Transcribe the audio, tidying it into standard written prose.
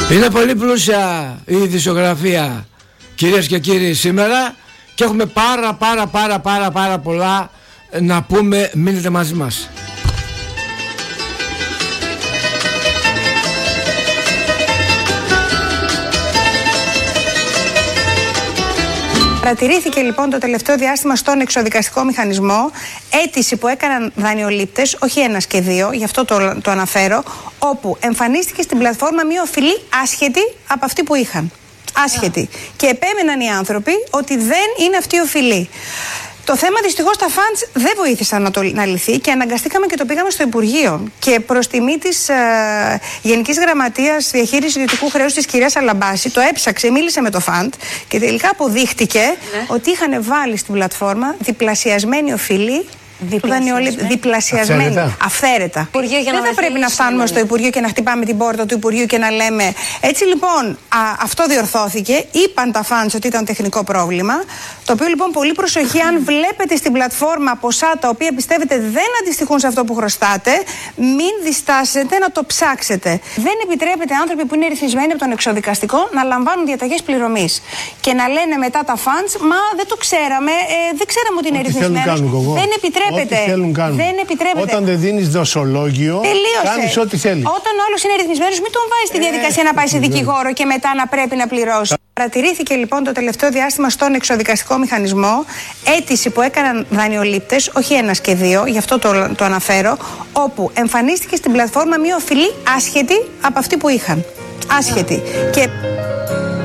Είναι πολύ πλούσια η ειδησιογραφία, κυρίες και κύριοι, σήμερα και έχουμε πάρα πολλά να πούμε. Μείνετε μαζί μας. Παρατηρήθηκε λοιπόν το τελευταίο διάστημα στον εξοδικαστικό μηχανισμό αίτηση που έκαναν δανειολήπτες, όχι ένας και δύο, γι' αυτό το αναφέρω, όπου εμφανίστηκε στην πλατφόρμα μια οφειλή άσχετη από αυτή που είχαν. Άσχετη. Και επέμεναν οι άνθρωποι ότι δεν είναι αυτή η οφειλή. Το θέμα δυστυχώς τα φαντς δεν βοήθησαν να λυθεί και αναγκαστήκαμε και το πήγαμε στο Υπουργείο. Και προς τιμή της Γενικής Γραμματείας Διαχείρισης Ιδιωτικού Χρέους της κυρίας Αλαμπάση, το έψαξε, μίλησε με το φαντ και τελικά αποδείχτηκε ότι είχαν βάλει στην πλατφόρμα διπλασιασμένη οφειλή. Διπλασιασμένη. Αυθαίρετα. Δεν θα πρέπει να φτάνουμε στο Υπουργείο και να χτυπάμε την πόρτα του Υπουργείου και να λέμε. Έτσι λοιπόν, αυτό διορθώθηκε. Είπαν τα φαντς ότι ήταν τεχνικό πρόβλημα. Το οποίο λοιπόν, πολύ προσοχή, αν βλέπετε στην πλατφόρμα ποσά τα οποία πιστεύετε δεν αντιστοιχούν σε αυτό που χρωστάτε, μην διστάσετε να το ψάξετε. Δεν επιτρέπεται άνθρωποι που είναι ρυθμισμένοι από τον εξοδικαστικό να λαμβάνουν διαταγές πληρωμής και να λένε μετά τα φαντς, μα δεν το ξέραμε, δεν ξέραμε ότι είναι ρυθμισμένοι. Δεν επιτρέπεται. Δεν επιτρέπεται. Όταν δεν δίνεις δοσολόγιο, κάνεις ό,τι θέλεις. Όταν ο άλλος είναι ρυθμισμένος, μην τον βάζεις στη διαδικασία να πάει σε δικηγόρο και μετά να πρέπει να πληρώσει. Παρατηρήθηκε λοιπόν το τελευταίο διάστημα στον εξοδικαστικό μηχανισμό αίτηση που έκαναν δανειολήπτες, όχι ένας και δύο, γι' αυτό το αναφέρω, όπου εμφανίστηκε στην πλατφόρμα μια οφειλή άσχετη από αυτή που είχαν. Άσχετη. Και